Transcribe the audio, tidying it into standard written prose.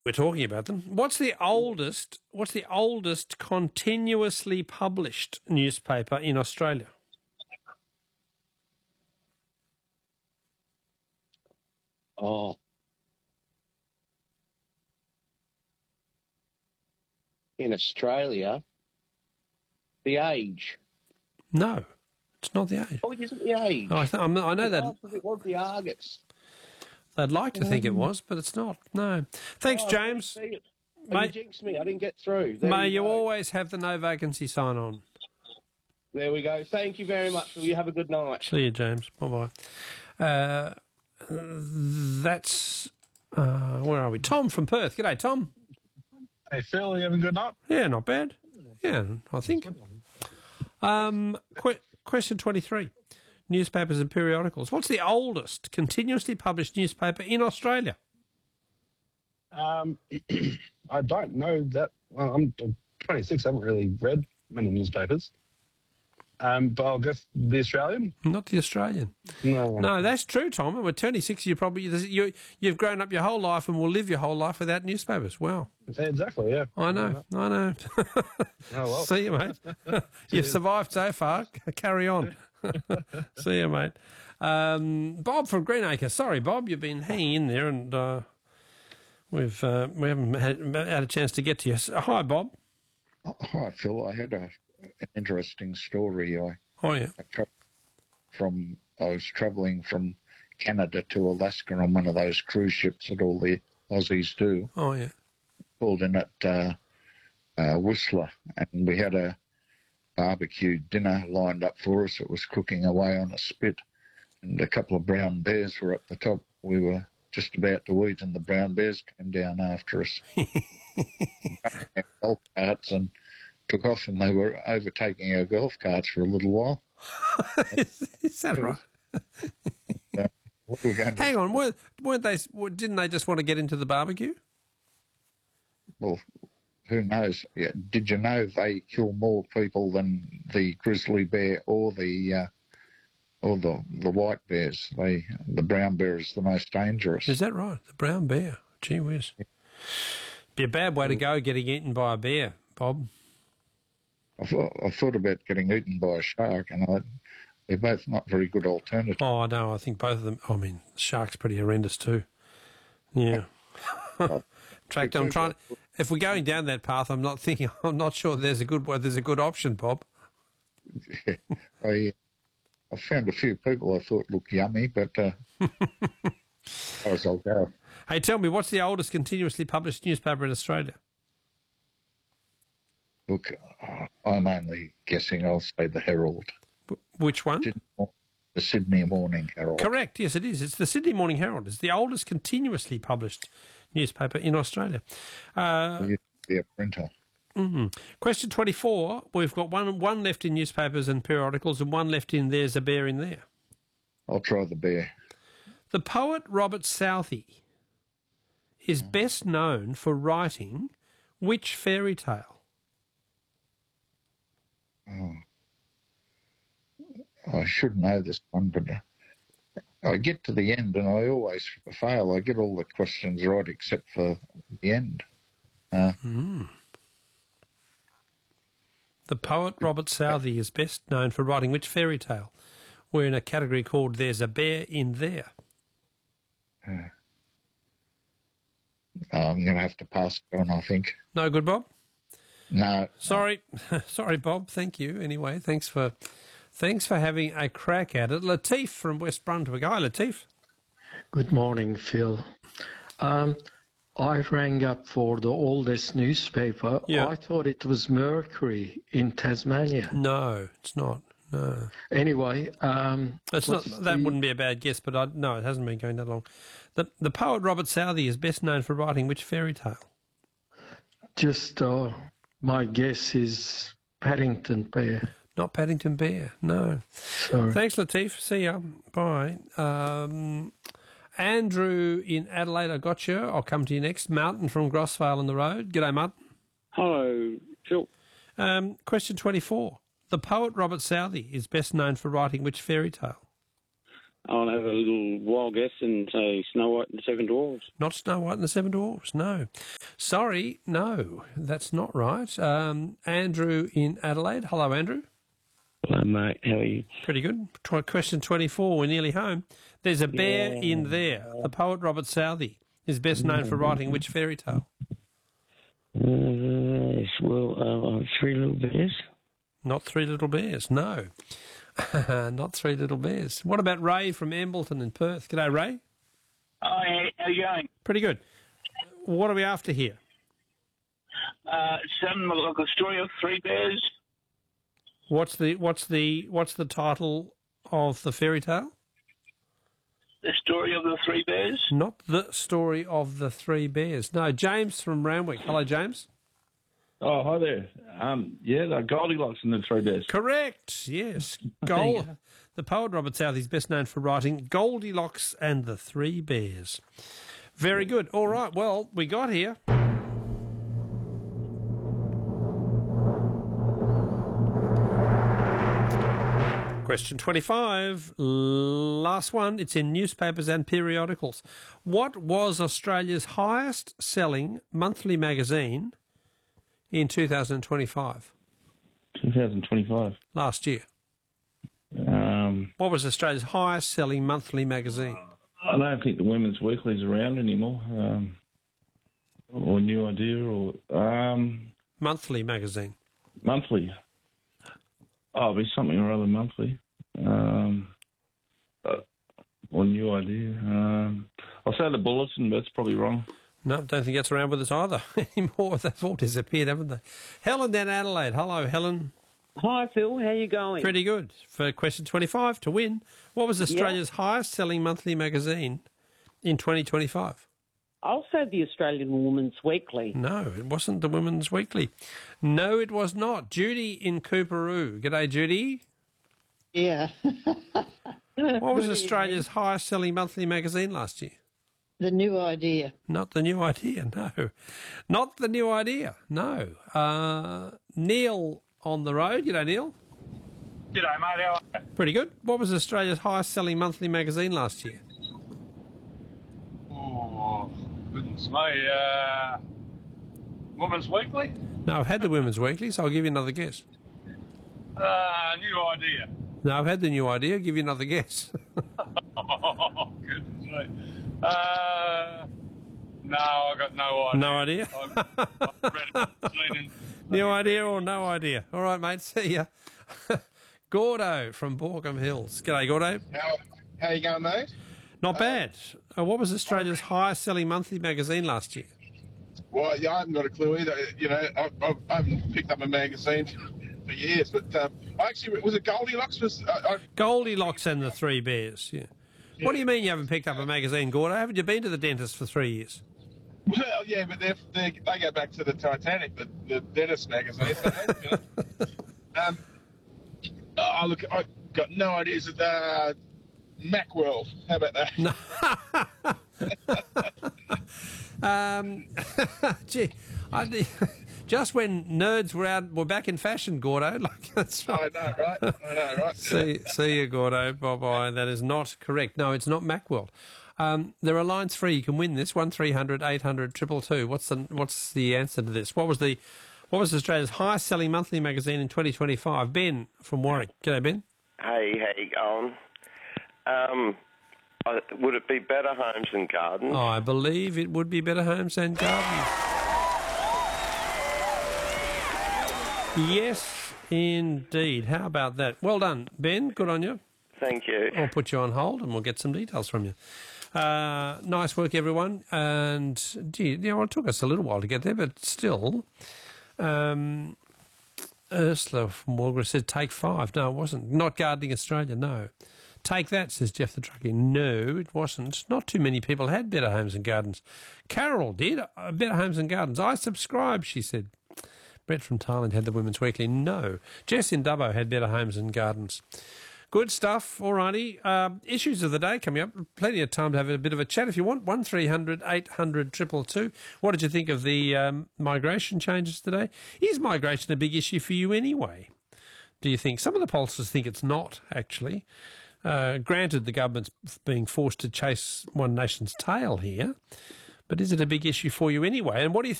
We're talking about them. What's the oldest continuously published newspaper in Australia? Oh. In Australia, The Age. No, it's not The Age. Oh, it isn't The Age. Oh, I know that. It was The Argus. They'd like to think it was, but it's not. No. Thanks, James. You jinxed me. I didn't get through. May you always have the no vacancy sign on. There we go. Thank you very much. You have a good night. See you, James. Bye-bye. That's... where are we? Tom from Perth. G'day, Tom. Hey, Phil, you having a good night? Yeah, not bad. Yeah, I think. Question 23. Newspapers and periodicals. What's the oldest continuously published newspaper in Australia? I don't know that. Well, I'm 26. I haven't really read many newspapers. But I'll guess the Australian. Not the Australian. No, that's true, Tom. And we're 26. You've grown up your whole life and will live your whole life without newspapers. Wow. Exactly. Yeah. I know. Oh, well. See you, mate. You've survived so far. Carry on. See you, mate. Bob from Greenacre. Sorry, Bob, you've been hanging in there, and we haven't had a chance to get to you. Hi, Bob. Hi, Phil. I had an interesting story. I was travelling from Canada to Alaska on one of those cruise ships that all the Aussies do. Oh, yeah. Pulled in at Whistler, and we had a barbecue dinner lined up for us. It was cooking away on a spit, and a couple of brown bears were up the top. We were just about to eat, and the brown bears came down after us. Golf carts and took off, and they were overtaking our golf carts for a little while. Is that right? Hang on, didn't they just want to get into the barbecue? Well, who knows? Yeah. Did you know they kill more people than the grizzly bear or the white bears? The brown bear is the most dangerous. Is that right? The brown bear? Gee whiz. Be a bad way to go, getting eaten by a bear, Bob. I thought about getting eaten by a shark, and they're both not very good alternatives. Oh, no, I think both of them. I mean, the shark's pretty horrendous too. Yeah. In fact, if we're going down that path, I'm not sure there's a good option, Bob. Yeah, I found a few people I thought looked yummy, but as I'll go. Hey, tell me, what's the oldest continuously published newspaper in Australia? Look, I'm only guessing. I'll say the Herald. Which one? The Sydney Morning Herald. Correct, yes, it is. It's the Sydney Morning Herald. It's the oldest continuously published newspaper in Australia. Be a printer. Mm-hmm. Question 24. We've got one left in newspapers and periodicals and one left in There's a Bear in There. I'll try the bear. The poet Robert Southey is best known for writing which fairy tale? Oh. I should know this one, but I get to the end and I always fail. I get all the questions right except for the end. The poet Robert Southey is best known for writing which fairy tale? We're in a category called There's a Bear in There. I'm going to have to pass it on, I think. No good, Bob? No. Sorry. Sorry, Bob. Thank you. Anyway, thanks for having a crack at it. Latif from West Brunswick. Hi, Latif. Good morning, Phil. I rang up for the oldest newspaper. Yeah. I thought it was Mercury in Tasmania. No, it's not. No. Anyway, it's not. That wouldn't be a bad guess, but no, it hasn't been going that long. The poet Robert Southey is best known for writing which fairy tale? Just my guess is Paddington Bear. Not Paddington Bear, no. Sorry. Thanks, Latif. See ya. Bye. Andrew in Adelaide, I got you. I'll come to you next. Martin from Grossvale on the road. G'day, Martin. Hello, Phil. Question 24. The poet Robert Southey is best known for writing which fairy tale? I'll have a little wild guess and say Snow White and the Seven Dwarfs. Not Snow White and the Seven Dwarfs, no. Sorry, no, that's not right. Andrew in Adelaide. Hello, Andrew. Hello, mate. How are you? Pretty good. Question 24, we're nearly home. There's a bear in there. The poet Robert Southey is best known for writing which fairy tale? Three Little Bears. Not Three Little Bears, no. Not Three Little Bears. What about Ray from Embleton in Perth? G'day, Ray. Hi, how you going? Pretty good. What are we after here? Something like a story of three bears. What's the title of the fairy tale? The story of the three bears. Not the story of the three bears. No, James from Randwick. Hello, James. Oh, hi there. The Goldilocks and the Three Bears. Correct. Yes. The poet Robert Southey is best known for writing Goldilocks and the Three Bears. Very good. All right. Well, we got here. Question 25, last one. It's in newspapers and periodicals. What was Australia's highest selling monthly magazine in 2025? 2025. Last year. What was Australia's highest selling monthly magazine? I don't think the Women's Weekly's around anymore. Or New Idea or... monthly magazine. Monthly. Oh, it'll be something or other monthly. Or New Idea. I'll say the Bulletin, but it's probably wrong. No, don't think that's around with us either anymore. They've all disappeared, haven't they? Helen down Adelaide. Hello, Helen. Hi, Phil. How you going? Pretty good. For question 25, to win, what was Australia's highest selling monthly magazine in 2025? I'll say the Australian Woman's Weekly. No, it wasn't the Women's Weekly. No, it was not. Judy in Cooperoo. G'day, Judy. Yeah. What was Australia's highest selling monthly magazine last year? The New Idea. Not the New Idea, no. Not the New Idea, no. Neil on the road. G'day, Neil. G'day, mate. How are you? Pretty good. What was Australia's highest selling monthly magazine last year? Oh, goodness me. Women's Weekly? No, I've had the Women's Weekly, so I'll give you another guess. New Idea. No, I've had the New Idea. I'll give you another guess. Oh, goodness me. No, I got no idea. No idea? I've read it, New idea or no idea? All right, mate. See ya. Gordo from Borkham Hills. G'day, Gordo. How you going, mate? Not bad. What was Australia's highest selling monthly magazine last year? Well, yeah, I haven't got a clue either. You know, I haven't picked up a magazine for years, but was it Goldilocks? Goldilocks and the Three Bears, yeah. What do you mean you haven't picked up a magazine, Gordo? Haven't you been to the dentist for 3 yees? Well, yeah, but they go back to the Titanic, the dentist magazine. Look, I got no idea. Is it Macworld? How about that? Gee, just when nerds were back in fashion, Gordo. Like, that's right. I know, right? See you, Gordo. Bye-bye. That is not correct. No, it's not Macworld. There are lines free. You can win this. 1300 800 222. What's the answer to this? What was Australia's highest selling monthly magazine in 2025? Ben from Warwick. G'day, Ben. Hey, how you going? Would it be Better Homes and Gardens? I believe it would be Better Homes and Gardens. Yes, indeed. How about that? Well done, Ben. Good on you. Thank you. I'll put you on hold and we'll get some details from you. Nice work, everyone. And, gee, it took us a little while to get there, but still. Ursula from Walgreens said, take 5. No, it wasn't. Not Gardening Australia, no. Take that, says Jeff the Truckie. No, it wasn't. Not too many people had Better Homes and Gardens. Carol did. Better Homes and Gardens. I subscribe, she said. Brett from Thailand had the Women's Weekly. No. Jess in Dubbo had Better Homes and Gardens. Good stuff. All righty. Issues of the day coming up. Plenty of time to have a bit of a chat if you want. 1300 800 222. What did you think of the migration changes today? Is migration a big issue for you anyway? Do you think? Some of the pollsters think it's not, actually. Granted, the government's being forced to chase One Nation's tail here, but is it a big issue for you anyway? And what do you think